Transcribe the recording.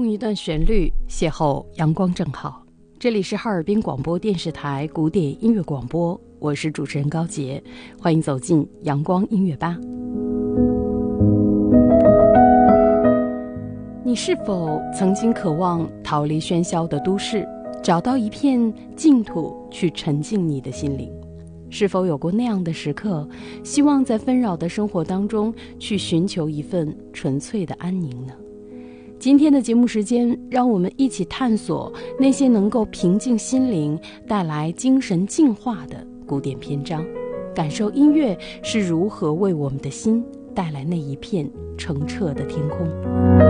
用一段旋律邂逅阳光正好。这里是哈尔滨广播电视台古典音乐广播，我是主持人高洁，欢迎走进阳光音乐吧。你是否曾经渴望逃离喧嚣的都市，找到一片净土去沉静你的心灵？是否有过那样的时刻，希望在纷扰的生活当中去寻求一份纯粹的安宁呢？今天的节目时间，让我们一起探索那些能够平静心灵、带来精神净化的古典篇章，感受音乐是如何为我们的心带来那一片澄澈的天空。